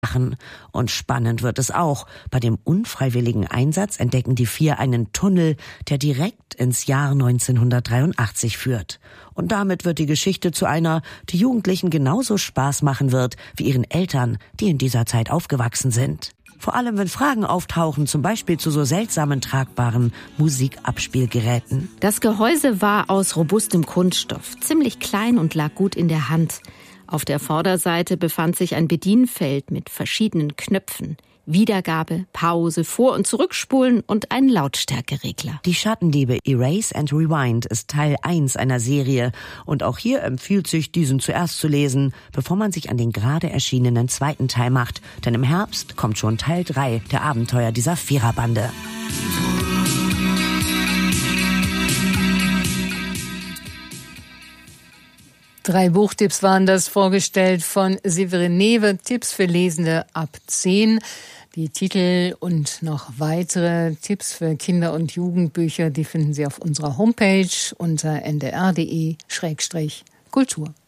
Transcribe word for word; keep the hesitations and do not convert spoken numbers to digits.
Und spannend wird es auch. Bei dem unfreiwilligen Einsatz entdecken die vier einen Tunnel, der direkt ins Jahr neunzehnhundertdreiundachtzig führt. Und damit wird die Geschichte zu einer, die Jugendlichen genauso Spaß machen wird, wie ihren Eltern, die in dieser Zeit aufgewachsen sind. Vor allem, wenn Fragen auftauchen, zum Beispiel zu so seltsamen tragbaren Musikabspielgeräten. Das Gehäuse war aus robustem Kunststoff, ziemlich klein und lag gut in der Hand. Auf der Vorderseite befand sich ein Bedienfeld mit verschiedenen Knöpfen. Wiedergabe, Pause, Vor- und Zurückspulen und ein Lautstärkeregler. Die Schattendiebe Erase and Rewind ist Teil eins einer Serie. Und auch hier empfiehlt sich, diesen zuerst zu lesen, bevor man sich an den gerade erschienenen zweiten Teil macht. Denn im Herbst kommt schon Teil drei der Abenteuer dieser Viererbande. Drei Buchtipps waren das, vorgestellt von Severin Newe. Tipps für Lesende ab zehn. Die Titel und noch weitere Tipps für Kinder- und Jugendbücher, die finden Sie auf unserer Homepage unter n d r punkt d e Schrägstrich Kultur.